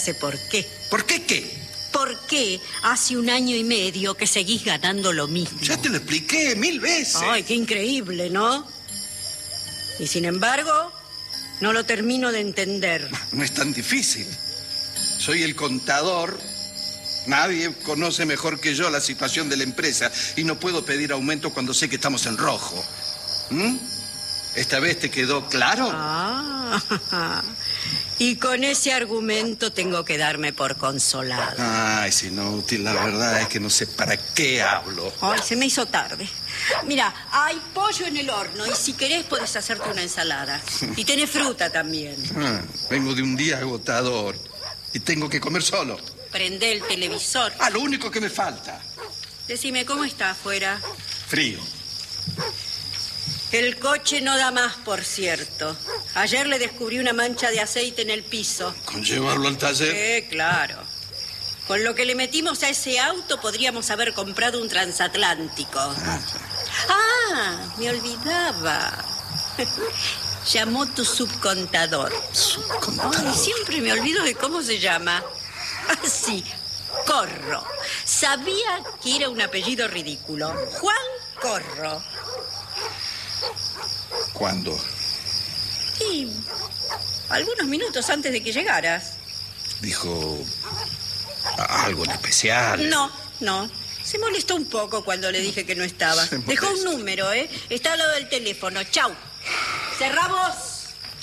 preguntarse por qué. ¿Por qué qué? ¿Por qué hace 1 año y medio que seguís ganando lo mismo? Ya te lo expliqué 1000 veces. Ay, qué increíble, ¿no? Y sin embargo, no lo termino de entender. No es tan difícil. Soy el contador. Nadie conoce mejor que yo la situación de la empresa y no puedo pedir aumento cuando sé que estamos en rojo. ¿Esta vez te quedó claro? Y con ese argumento tengo que darme por consolado. Ay, es inútil, la verdad es que no sé para qué hablo. Ay, se me hizo tarde. Mira, hay pollo en el horno y si querés podés hacerte una ensalada. Y tenés fruta también. Vengo de un día agotador y tengo que comer solo. Prende el televisor. Lo único que me falta. Decime, ¿cómo está afuera? Frío. El coche no da más, por cierto. Ayer le descubrí una mancha de aceite en el piso. ¿Con llevarlo al taller? Claro. Con lo que le metimos a ese auto podríamos haber comprado un transatlántico. Me olvidaba. Llamó tu subcontador. ¿Subcontador? Siempre me olvido de cómo se llama. Sí, Corro. Sabía que era un apellido ridículo. Juan Corro. ¿Cuándo? Y algunos minutos antes de que llegaras. ¿Dijo algo en especial? No. Se molestó un poco cuando le dije que no estaba. Dejó un número, ¿eh? Está al lado del teléfono. Chau. Cerramos.